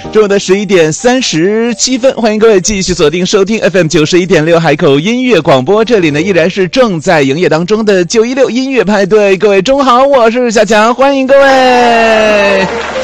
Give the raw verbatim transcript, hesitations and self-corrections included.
中午的十一点三十七分，欢迎各位继续锁定收听 F M 九十一点六海口音乐广播，这里呢依然是正在营业当中的九一六音乐派对。各位中午好，我是小强，欢迎各位。